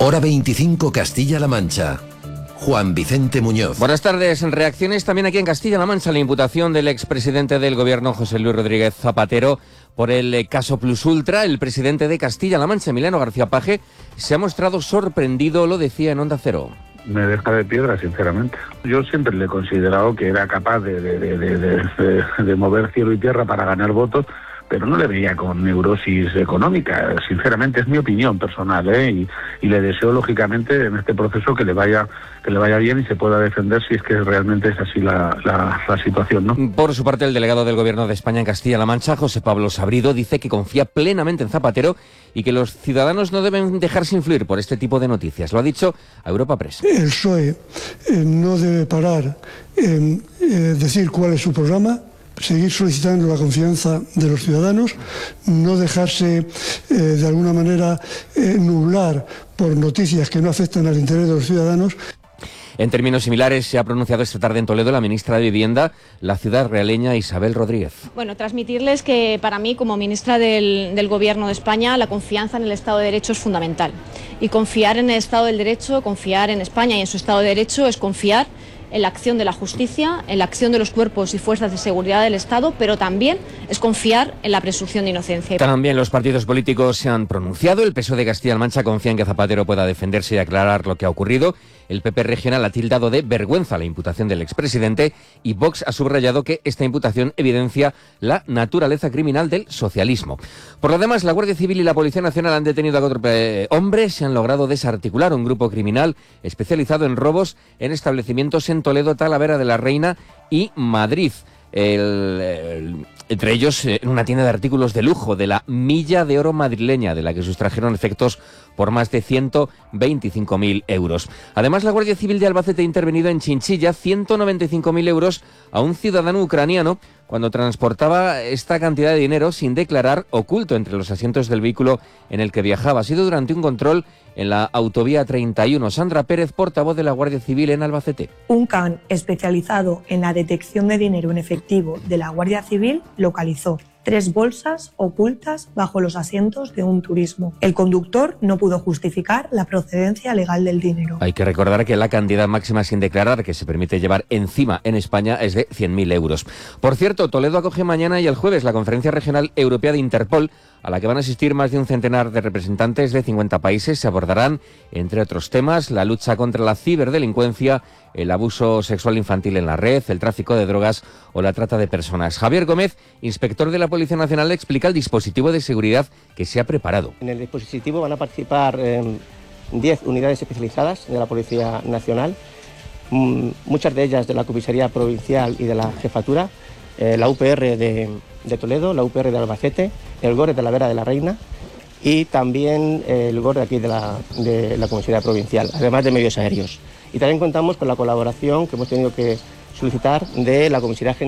Hora 25 Castilla-La Mancha. Juan Vicente Muñoz. Buenas tardes. Reacciones también aquí en Castilla-La Mancha a la imputación del expresidente del Gobierno, José Luis Rodríguez Zapatero, por el caso Plus Ultra. El presidente de Castilla-La Mancha, Emiliano García Paje, se ha mostrado sorprendido, lo decía en Onda Cero. Me deja de piedra, sinceramente. Yo siempre le he considerado que era capaz de mover cielo y tierra para ganar votos, pero no le veía con neurosis económica. Sinceramente, es mi opinión personal, y le deseo lógicamente en este proceso que le vaya bien y se pueda defender si es que realmente es así la situación, ¿no? Por su parte, el delegado del Gobierno de España en Castilla-La Mancha, José Pablo Sabrido, dice que confía plenamente en Zapatero y que los ciudadanos no deben dejarse influir por este tipo de noticias. Lo ha dicho a Europa Press. El PSOE no debe parar en decir cuál es su programa, seguir solicitando la confianza de los ciudadanos, no dejarse de alguna manera nublar por noticias que no afectan al interés de los ciudadanos. En términos similares se ha pronunciado esta tarde en Toledo la ministra de Vivienda, la ciudad realeña Isabel Rodríguez. Bueno, transmitirles que para mí, como ministra del Gobierno de España, la confianza en el Estado de Derecho es fundamental. Y confiar en el Estado del Derecho, confiar en España y en su Estado de Derecho es confiar en la acción de la justicia, en la acción de los cuerpos y fuerzas de seguridad del Estado, pero también es confiar en la presunción de inocencia. También los partidos políticos se han pronunciado. El PSOE de Castilla-La Mancha confía en que Zapatero pueda defenderse y aclarar lo que ha ocurrido. El PP regional ha tildado de vergüenza la imputación del expresidente y Vox ha subrayado que esta imputación evidencia la naturaleza criminal del socialismo. Por lo demás, la Guardia Civil y la Policía Nacional han detenido a 4 hombres. Se han logrado desarticular un grupo criminal especializado en robos en establecimientos en Toledo, Talavera de la Reina y Madrid. Entre ellos en una tienda de artículos de lujo de la Milla de Oro madrileña, de la que sustrajeron efectos por más de 125.000 euros. Además, la Guardia Civil de Albacete ha intervenido en Chinchilla 195.000 euros a un ciudadano ucraniano cuando transportaba esta cantidad de dinero sin declarar, oculto entre los asientos del vehículo en el que viajaba. Ha sido durante un control en la autovía 31. Sandra Pérez, portavoz de la Guardia Civil en Albacete. Un can especializado en la detección de dinero en efectivo de la Guardia Civil localizó 3 bolsas ocultas bajo los asientos de un turismo. El conductor no pudo justificar la procedencia legal del dinero. Hay que recordar que la cantidad máxima sin declarar que se permite llevar encima en España es de 100.000 euros. Por cierto, Toledo acoge mañana y el jueves la Conferencia Regional Europea de Interpol, a la que van a asistir más de un centenar de representantes de 50 países. Se abordarán, entre otros temas, la lucha contra la ciberdelincuencia, el abuso sexual infantil en la red, el tráfico de drogas o la trata de personas. Javier Gómez, inspector de la Policía Nacional, explica el dispositivo de seguridad que se ha preparado. En el dispositivo van a participar 10 unidades especializadas de la Policía Nacional, muchas de ellas de la Comisaría Provincial y de la Jefatura, la UPR de Toledo, la UPR de Albacete, el GOR de Talavera de la Reina y también el GOR de aquí de la Comisaría Provincial, además de medios aéreos. Y también contamos con la colaboración que hemos tenido que solicitar de la Comisaría General